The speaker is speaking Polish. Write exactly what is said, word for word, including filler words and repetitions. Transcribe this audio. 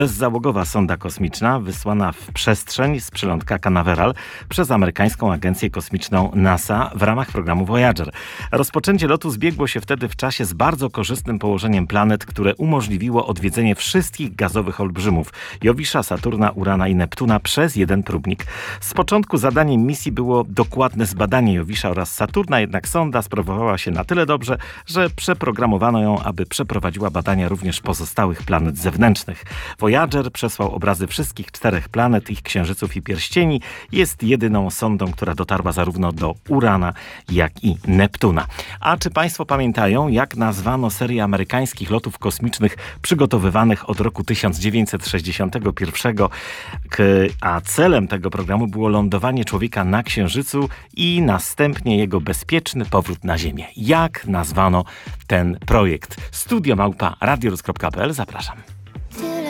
Bezzałogowa sonda kosmiczna wysłana w przestrzeń z przylądka Canaveral przez amerykańską agencję kosmiczną NASA w ramach programu Voyager. Rozpoczęcie lotu zbiegło się wtedy w czasie z bardzo korzystnym położeniem planet, które umożliwiło odwiedzenie wszystkich gazowych olbrzymów Jowisza, Saturna, Urana i Neptuna przez jeden próbnik. Z początku zadaniem misji było dokładne zbadanie Jowisza oraz Saturna, jednak sonda sprawowała się na tyle dobrze, że przeprogramowano ją, aby przeprowadziła badania również pozostałych planet zewnętrznych. Voyager przesłał obrazy wszystkich czterech planet, ich księżyców i pierścieni. Jest jedyną sondą, która dotarła zarówno do Urana, jak i Neptuna. A czy Państwo pamiętają, jak nazwano serię amerykańskich lotów kosmicznych przygotowywanych od roku tysiąc dziewięćset sześćdziesiątego pierwszego, a celem tego programu było lądowanie człowieka na Księżycu i następnie jego bezpieczny powrót na Ziemię. Jak nazwano ten projekt? Studio małpa radiorus kropka p l. Zapraszam.